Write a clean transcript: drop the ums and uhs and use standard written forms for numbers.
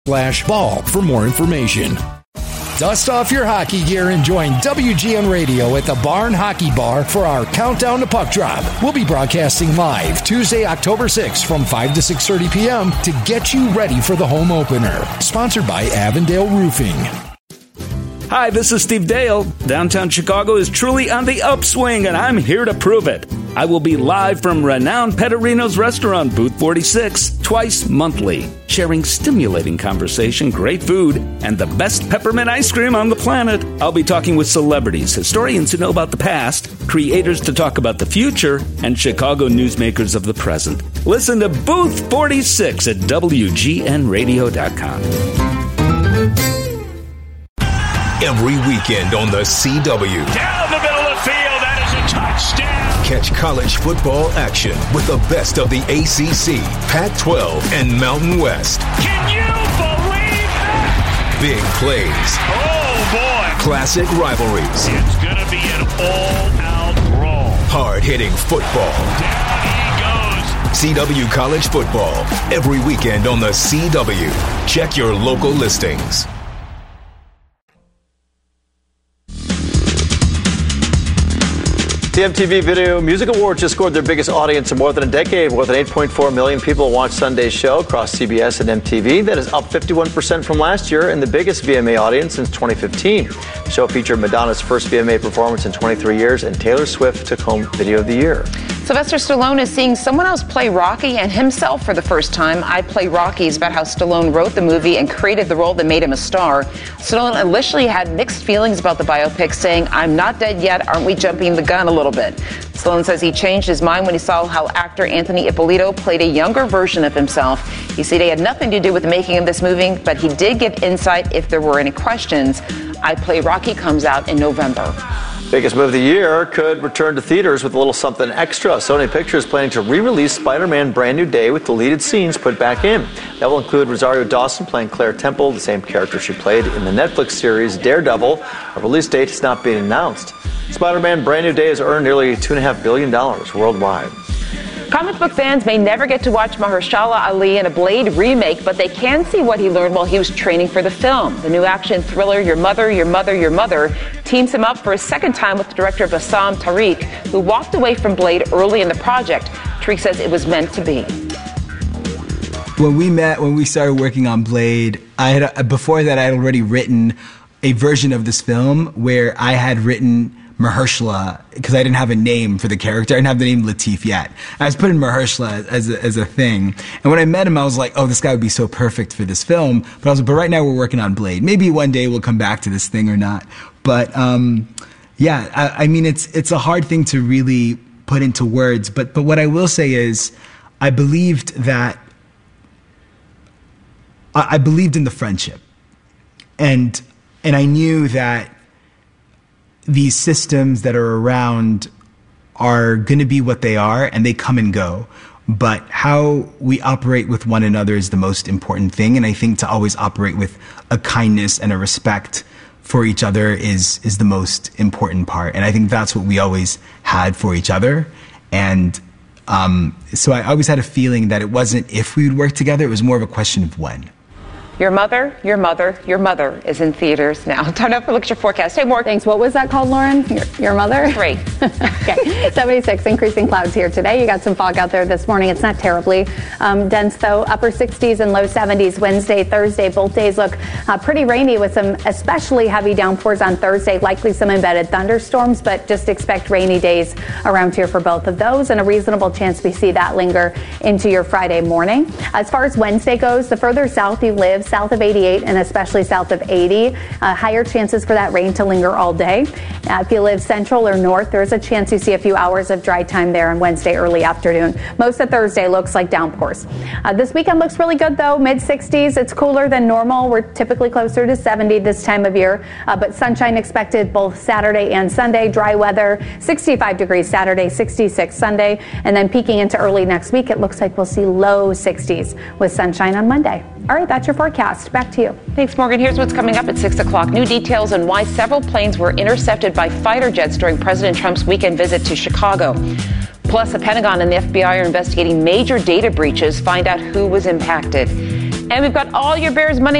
ball for more information. Dust off your hockey gear and join WGN Radio at the Barn Hockey Bar for our Countdown to Puck Drop. We'll be broadcasting live Tuesday, October 6th from 5 to 6:30 p.m. to get you ready for the home opener. Sponsored by Avondale Roofing. Hi, this is Steve Dale. Downtown Chicago is truly on the upswing, and I'm here to prove it. I will be live from renowned Pettorino's restaurant, Booth 46, twice monthly, sharing stimulating conversation, great food, and the best peppermint ice cream on the planet. I'll be talking with celebrities, historians who know about the past, creators to talk about the future, and Chicago newsmakers of the present. Listen to Booth 46 at WGNradio.com. Every weekend on the CW. Down the middle of the field, that is a touchdown. Catch college football action with the best of the ACC, Pac-12, and Mountain West. Can you believe that? Big plays. Oh, boy. Classic rivalries. It's going to be an all-out brawl. Hard-hitting football. Down he goes. CW College Football. Every weekend on the CW. Check your local listings. The MTV Video Music Awards just scored their biggest audience in more than a decade. More than 8.4 million people watched Sunday's show across CBS and MTV. That is up 51% from last year and the biggest VMA audience since 2015. The show featured Madonna's first VMA performance in 23 years, and Taylor Swift took home Video of the Year. Sylvester Stallone is seeing someone else play Rocky and himself for the first time. I Play Rocky is about how Stallone wrote the movie and created the role that made him a star. Stallone initially had mixed feelings about the biopic, saying, "I'm not dead yet, aren't we jumping the gun a little bit?" Stallone says he changed his mind when he saw how actor Anthony Ippolito played a younger version of himself. He said he had nothing to do with the making of this movie, but he did give insight if there were any questions. I Play Rocky comes out in November. Biggest movie of the year could return to theaters with a little something extra. Sony Pictures planning to re-release Spider-Man Brand New Day with deleted scenes put back in. That will include Rosario Dawson playing Claire Temple, the same character she played in the Netflix series Daredevil. A release date has not been announced. Spider-Man Brand New Day has earned nearly $2.5 billion worldwide. Comic book fans may never get to watch Mahershala Ali in a Blade remake, but they can see what he learned while he was training for the film. The new action thriller Your Mother, Your Mother, Your Mother teams him up for a second time with the director Bassam Tariq, who walked away from Blade early in the project. Tariq says it was meant to be. When we started working on Blade, before that I had already written a version of this film where I had written Mahershala, because I didn't have a name for the character. I didn't have the name Latif yet. I was putting Mahershala as a thing. And when I met him, I was like, oh, this guy would be so perfect for this film. But I was like, but right now we're working on Blade. Maybe one day we'll come back to this thing or not. But I mean, it's a hard thing to really put into words. But what I will say is I believed in the friendship. And I knew that these systems that are around are going to be what they are, and they come and go. But how we operate with one another is the most important thing. And I think to always operate with a kindness and a respect for each other is the most important part. And I think that's what we always had for each other. And so I always had a feeling that it wasn't if we would work together, it was more of a question of when. Your Mother, Your Mother, Your Mother is in theaters now. Time to look at your forecast. Hey, more. Thanks. What was that called, Lauren? Your Mother? 3. Okay. 76, increasing clouds here today. You got some fog out there this morning. It's not terribly dense, though. Upper 60s and low 70s Wednesday, Thursday. Both days look pretty rainy with some especially heavy downpours on Thursday. Likely some embedded thunderstorms, but just expect rainy days around here for both of those, and a reasonable chance we see that linger into your Friday morning. As far as Wednesday goes, the further south you live, south of 88 and especially south of 80, higher chances for that rain to linger all day. If you live central or north, there's a chance you see a few hours of dry time there on Wednesday early afternoon. Most of Thursday looks like downpours. This weekend looks really good, though. Mid-60s. It's cooler than normal. We're typically closer to 70 this time of year, but sunshine expected both Saturday and Sunday. Dry weather, 65 degrees Saturday, 66 Sunday, and then peaking into early next week, it looks like we'll see low 60s with sunshine on Monday. All right, that's your forecast. Back to you. Thanks, Morgan. Here's what's coming up at 6 o'clock. New details on why several planes were intercepted by fighter jets during President Trump's weekend visit to Chicago. Plus, the Pentagon and the FBI are investigating major data breaches, find out who was impacted. And we've got all your Bears Money